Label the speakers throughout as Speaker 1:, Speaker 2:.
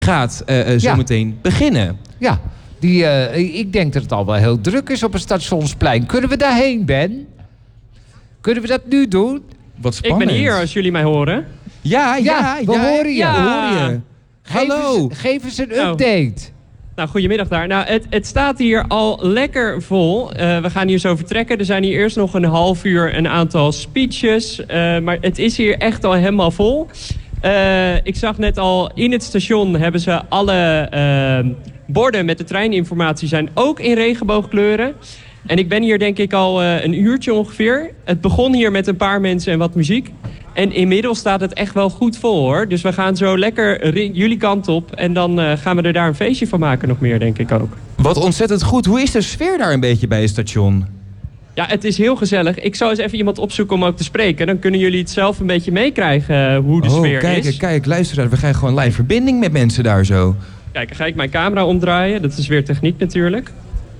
Speaker 1: gaat zo meteen beginnen.
Speaker 2: Ja, ik denk dat het al wel heel druk is op het Stationsplein. Kunnen we daarheen, Ben? Kunnen we dat nu doen?
Speaker 1: Wat spannend.
Speaker 3: Ik ben hier, als jullie mij horen.
Speaker 2: Ja, we horen je.
Speaker 3: Ja.
Speaker 1: Hallo.
Speaker 2: Geef eens een update.
Speaker 3: Nou, goedemiddag daar. Nou, het staat hier al lekker vol. We gaan hier zo vertrekken. Er zijn hier eerst nog een half uur een aantal speeches. Maar het is hier echt al helemaal vol. Ik zag net al in het station hebben ze alle borden met de treininformatie zijn ook in regenboogkleuren. En ik ben hier denk ik al een uurtje ongeveer. Het begon hier met een paar mensen en wat muziek. En inmiddels staat het echt wel goed vol hoor. Dus we gaan zo lekker jullie kant op. En dan gaan we er daar een feestje van maken nog meer, denk ik ook.
Speaker 1: Wat ontzettend goed. Hoe is de sfeer daar een beetje bij het station?
Speaker 3: Ja, het is heel gezellig. Ik zal eens even iemand opzoeken om ook te spreken. Dan kunnen jullie het zelf een beetje meekrijgen hoe de sfeer is.
Speaker 1: Kijk, luister. We krijgen gewoon live verbinding met mensen daar zo.
Speaker 3: Kijk, dan ga ik mijn camera omdraaien. Dat is weer techniek natuurlijk.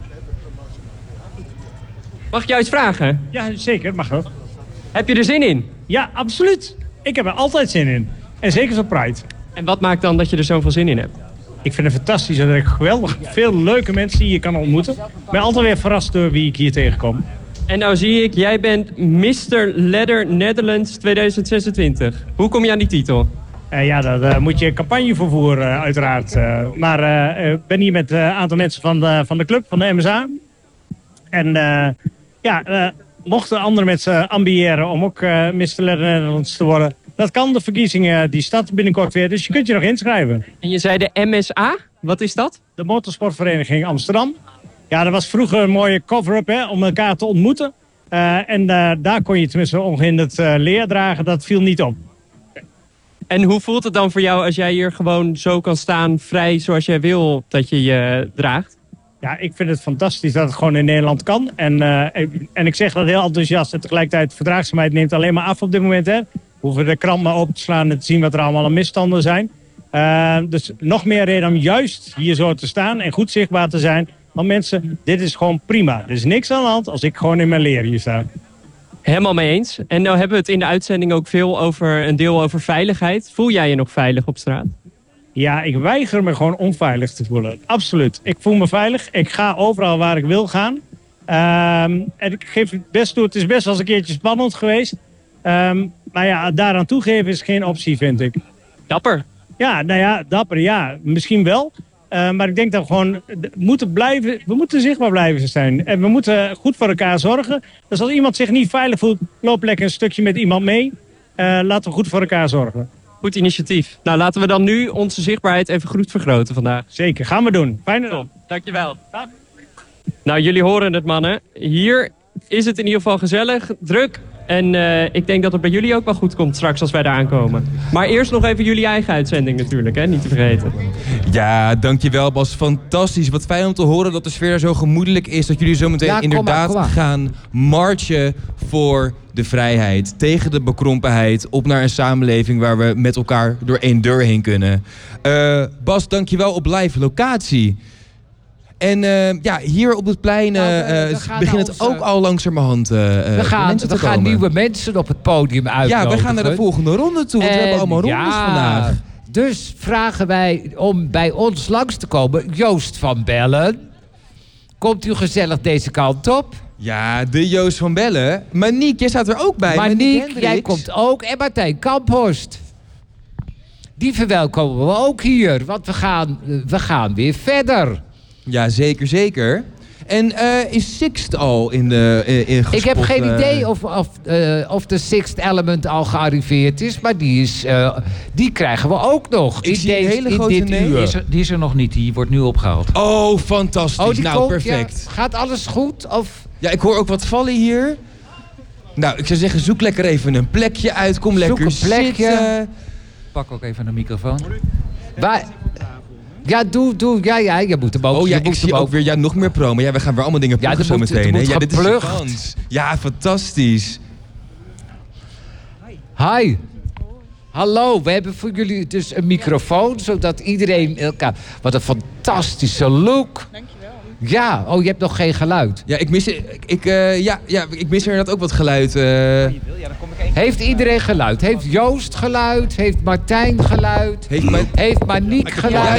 Speaker 3: Mag ik jou iets vragen?
Speaker 4: Ja, zeker. Mag ook.
Speaker 3: Heb je er zin in?
Speaker 4: Ja, absoluut. Ik heb er altijd zin in. En zeker zo Pride.
Speaker 3: En wat maakt dan dat je er zoveel zin in hebt?
Speaker 4: Ik vind het fantastisch dat ik geweldig veel leuke mensen die je kan ontmoeten. Ik ben altijd weer verrast door wie ik hier tegenkom.
Speaker 3: En nou zie ik, jij bent Mr. Leather Netherlands 2026. Hoe kom je aan die titel?
Speaker 4: Ja, daar moet je campagne voor voeren, uiteraard. Maar ik ben hier met een aantal mensen van de club, van de MSA. En mochten andere mensen ambiëren om ook Mr. Leather Netherlands te worden... Dat kan, de verkiezingen, die staat binnenkort weer. Dus je kunt je nog inschrijven.
Speaker 3: En je zei de MSA? Wat is dat?
Speaker 4: De Motorsportvereniging Amsterdam. Ja, dat was vroeger een mooie cover-up om elkaar te ontmoeten. En daar kon je tenminste ongehinderd leer dragen. Dat viel niet op.
Speaker 3: En hoe voelt het dan voor jou als jij hier gewoon zo kan staan, vrij zoals jij wil dat je je draagt?
Speaker 4: Ja, ik vind het fantastisch dat het gewoon in Nederland kan. En ik zeg dat heel enthousiast. En tegelijkertijd, verdraagzaamheid neemt alleen maar af op dit moment. Hè. We hoeven de krant maar open te slaan en te zien wat er allemaal aan misstanden zijn. Dus nog meer reden om juist hier zo te staan en goed zichtbaar te zijn. Want mensen, dit is gewoon prima. Er is niks aan de hand als ik gewoon in mijn leer hier sta.
Speaker 3: Helemaal mee eens. En nou hebben we het in de uitzending ook veel over een deel over veiligheid. Voel jij je nog veilig op straat?
Speaker 4: Ja, ik weiger me gewoon onveilig te voelen. Absoluut. Ik voel me veilig. Ik ga overal waar ik wil gaan. En ik geef het best toe. Het is best wel eens een keertje spannend geweest. Maar ja, daaraan toegeven is geen optie, vind ik.
Speaker 3: Dapper.
Speaker 4: Ja, nou ja, dapper, ja. Misschien wel. Maar ik denk dat we gewoon we moeten zichtbaar blijven zijn. En we moeten goed voor elkaar zorgen. Dus als iemand zich niet veilig voelt, loop lekker een stukje met iemand mee. Laten we goed voor elkaar zorgen.
Speaker 3: Goed initiatief. Nou, laten we dan nu onze zichtbaarheid even goed vergroten vandaag.
Speaker 4: Zeker, gaan we doen. Fijne dag.
Speaker 3: Dankjewel. Ja. Nou, jullie horen het, mannen. Hier is het in ieder geval gezellig, druk. En ik denk dat het bij jullie ook wel goed komt straks als wij daar aankomen. Maar eerst nog even jullie eigen uitzending natuurlijk, hè? Niet te vergeten.
Speaker 1: Ja, dankjewel Bas. Fantastisch. Wat fijn om te horen dat de sfeer zo gemoedelijk is. Dat jullie zo meteen inderdaad gaan marchen voor de vrijheid. Tegen de bekrompenheid. Op naar een samenleving waar we met elkaar door één deur heen kunnen. Bas, dankjewel op live locatie. En hier op het plein begint het ook al langzamerhand
Speaker 2: we gaan nieuwe mensen op het podium uitnodigen.
Speaker 1: Ja, we gaan naar de volgende ronde toe, want we hebben allemaal rondes vandaag.
Speaker 2: Dus vragen wij om bij ons langs te komen. Joost van Bellen. Komt u gezellig deze kant op?
Speaker 1: Ja, de Joost van Bellen. Maniek, jij staat er ook bij.
Speaker 2: Maniek, jij komt ook. En Martijn Kamphorst. Die verwelkomen we ook hier. Want we gaan weer verder.
Speaker 1: Ja, zeker, zeker. En is Sixt al in
Speaker 2: Ik heb geen idee of de Sixth Element al gearriveerd is. Maar die krijgen we ook nog.
Speaker 1: Ik zie een hele grote nee.
Speaker 5: Die is er nog niet. Die wordt nu opgehaald.
Speaker 1: Oh, fantastisch. Nou, perfect.
Speaker 2: Ja, gaat alles goed? Of?
Speaker 1: Ja, ik hoor ook wat vallen hier. Nou, ik zou zeggen, zoek lekker even een plekje uit. Kom
Speaker 2: zoek
Speaker 1: lekker
Speaker 2: een plekje.
Speaker 1: zitten.
Speaker 5: Pak ook even een microfoon.
Speaker 2: Ja, doe. Ja, je moet hem ook.
Speaker 1: Oh ja, ik zie ook weer nog meer promo. Ja, we gaan weer allemaal dingen pluggen zo meteen. Ja, dit is de kans. Ja, fantastisch.
Speaker 2: Hi. Hallo, we hebben voor jullie dus een microfoon, zodat iedereen elkaar... Wat een fantastische look. Dankjewel. Ja, je hebt nog geen geluid.
Speaker 1: Ja, ik mis inderdaad ook wat geluid.
Speaker 2: Heeft iedereen geluid? Heeft Joost geluid? Heeft Martijn geluid? Heeft Maniek geluid?